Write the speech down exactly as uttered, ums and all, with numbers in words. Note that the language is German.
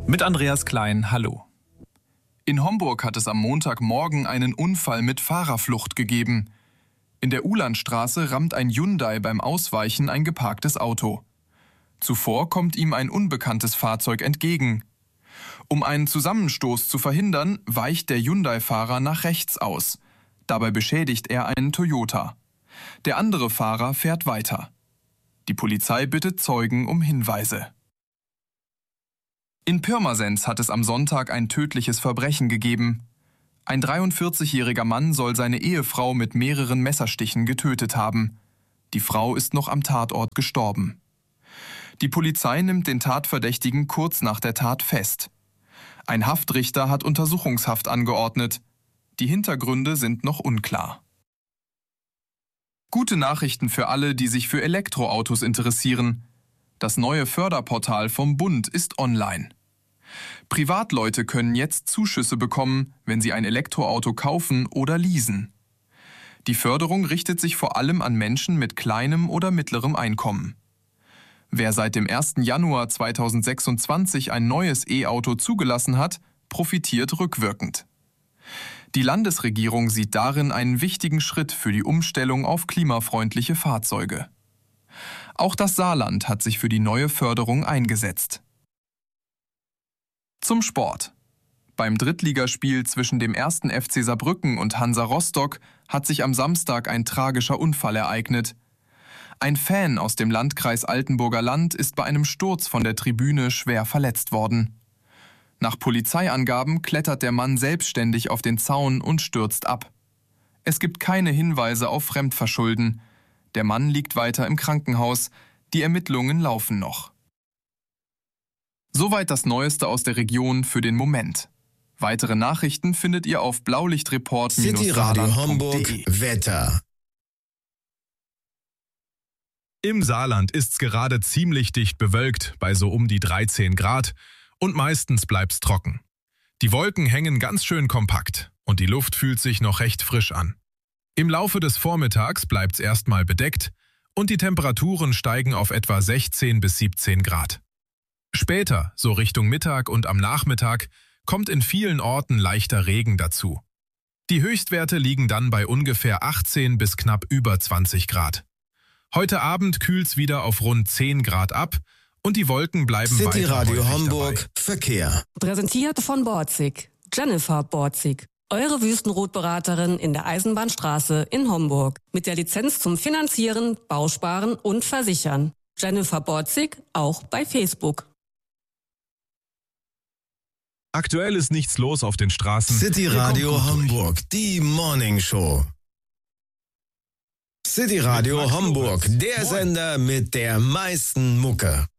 Mit Andreas Klein, hallo. In Homburg hat es am Montagmorgen einen Unfall mit Fahrerflucht gegeben. In der Uhlandstraße rammt ein Hyundai beim Ausweichen ein geparktes Auto. Zuvor kommt ihm ein unbekanntes Fahrzeug entgegen. Um einen Zusammenstoß zu verhindern, weicht der Hyundai-Fahrer nach rechts aus. Dabei beschädigt er einen Toyota. Der andere Fahrer fährt weiter. Die Polizei bittet Zeugen um Hinweise. In Pirmasens hat es am Sonntag ein tödliches Verbrechen gegeben. Ein dreiundvierzigjähriger Mann soll seine Ehefrau mit mehreren Messerstichen getötet haben. Die Frau ist noch am Tatort gestorben. Die Polizei nimmt den Tatverdächtigen kurz nach der Tat fest. Ein Haftrichter hat Untersuchungshaft angeordnet. Die Hintergründe sind noch unklar. Gute Nachrichten für alle, die sich für Elektroautos interessieren. Das neue Förderportal vom Bund ist online. Privatleute können jetzt Zuschüsse bekommen, wenn sie ein Elektroauto kaufen oder leasen. Die Förderung richtet sich vor allem an Menschen mit kleinem oder mittlerem Einkommen. Wer seit dem ersten Januar zweitausendsechsundzwanzig ein neues E-Auto zugelassen hat, profitiert rückwirkend. Die Landesregierung sieht darin einen wichtigen Schritt für die Umstellung auf klimafreundliche Fahrzeuge. Auch das Saarland hat sich für die neue Förderung eingesetzt. Zum Sport. Beim Drittligaspiel zwischen dem ersten F C Saarbrücken und Hansa Rostock hat sich am Samstag ein tragischer Unfall ereignet. Ein Fan aus dem Landkreis Altenburger Land ist bei einem Sturz von der Tribüne schwer verletzt worden. Nach Polizeiangaben klettert der Mann selbstständig auf den Zaun und stürzt ab. Es gibt keine Hinweise auf Fremdverschulden. Der Mann liegt weiter im Krankenhaus. Die Ermittlungen laufen noch. Soweit das Neueste aus der Region für den Moment. Weitere Nachrichten findet ihr auf blaulichtreport Cityradio Homburg Wetter. Im Saarland ist's gerade ziemlich dicht bewölkt, bei so um die dreizehn Grad, und meistens bleibt's trocken. Die Wolken hängen ganz schön kompakt und die Luft fühlt sich noch recht frisch an. Im Laufe des Vormittags bleibt's erstmal bedeckt und die Temperaturen steigen auf etwa sechzehn bis siebzehn Grad. Später, so Richtung Mittag und am Nachmittag, kommt in vielen Orten leichter Regen dazu. Die Höchstwerte liegen dann bei ungefähr achtzehn bis knapp über zwanzig Grad. Heute Abend kühlt's wieder auf rund zehn Grad ab und die Wolken bleiben weiter Cityradio Homburg dabei. Verkehr. Präsentiert von Borzig. Jennifer Borzig. Eure Wüstenrotberaterin in der Eisenbahnstraße in Homburg. Mit der Lizenz zum Finanzieren, Bausparen und Versichern. Jennifer Borzig, auch bei Facebook. Aktuell ist nichts los auf den Straßen. Cityradio Homburg, die Morning Show. Cityradio Homburg, der Sender mit der meisten Mucke.